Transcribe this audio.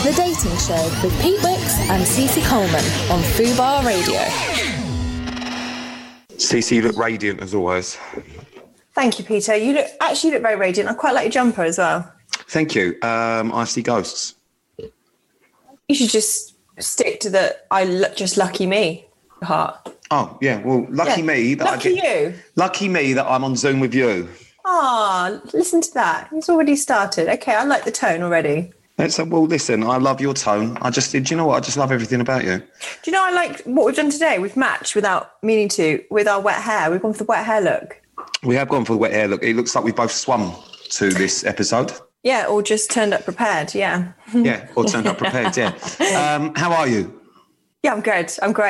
The Dating Show with Pete Wicks and Cece Coleman on Fubar Radio. Cece, you look radiant as always. Thank you, Peter. You look very radiant. I quite like your jumper as well. Thank you. I see ghosts. You should just stick to the just lucky me part. Oh, yeah. Well, lucky me. Lucky me that I'm on Zoom with you. Ah, listen to that. It's already started. Okay, I like the tone already. Well, listen, I love your tone. Do you know what? I just love everything about you. Do you know I like what we've done today? We've matched without meaning to with our wet hair. We've gone for the wet hair look. We have gone for the wet hair look. It looks like we've both swum to this episode. Yeah, or just turned up prepared, yeah. Yeah, or turned up prepared, yeah. How are you? Yeah, I'm good. I'm great.